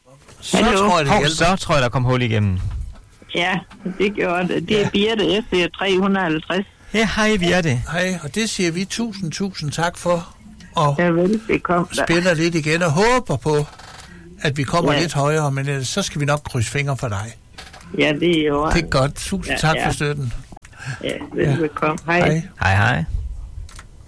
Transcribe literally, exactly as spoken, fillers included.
Så tror jeg, det Hov, så tror jeg, der kom hul igennem. Ja, det gjorde det. Det er Birte F. tre hundrede og halvtreds. Ja, hej Birte. Hej, og det siger vi tusind, tusind tak for. Og ja, velbekomme. Spiller lidt igen og håber på, at vi kommer ja. lidt højere, men ellers, så skal vi nok krydse fingre for dig. Ja, det er jo. Det er godt. Tusind ja, tak ja. for støtten. Ja, velbekomme. Ja. Hej. Hej, hej.